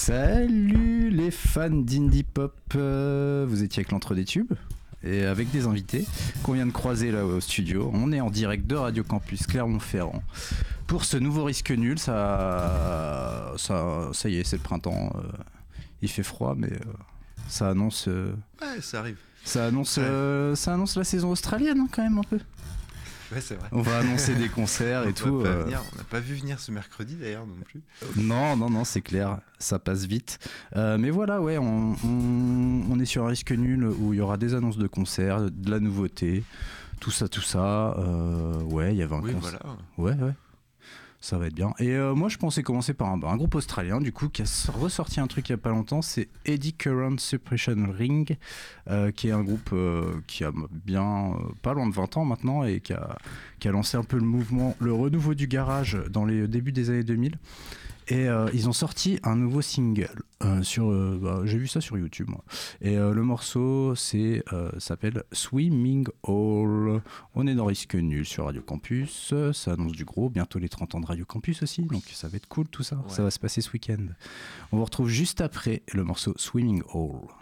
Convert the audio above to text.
Salut les fans d'indie pop, vous étiez avec l'entre des tubes et avec des invités qu'on vient de croiser là au studio. On est en direct de Radio Campus Clermont-Ferrand pour ce nouveau risque nul. Ça y est, c'est le printemps. Il fait froid, mais ça annonce. Ouais, ça arrive. Ça annonce la saison australienne hein, quand même un peu. Ouais, c'est vrai. On va annoncer des concerts et tout. On n'a pas vu venir ce mercredi d'ailleurs non plus. Non, c'est clair, ça passe vite. Mais voilà, ouais, on est sur un risque nul où il y aura des annonces de concerts, de la nouveauté, tout ça. Ouais, il y avait un concert. Voilà. Ouais. Ça va être bien. Et moi, je pensais commencer par un groupe australien, du coup, qui a ressorti un truc il n'y a pas longtemps. C'est Eddy Current Suppression Ring, qui est un groupe qui a bien pas loin de 20 ans maintenant et qui a lancé un peu le mouvement, le renouveau du garage dans les débuts des années 2000. Et ils ont sorti un nouveau single. J'ai vu ça sur YouTube, moi. Et le morceau s'appelle Swimming Hole. On est dans Risque Nul sur Radio Campus. Ça annonce du gros. Bientôt les 30 ans de Radio Campus aussi. Donc ça va être cool tout ça. Ouais. Ça va se passer ce week-end. On vous retrouve juste après le morceau Swimming Hole.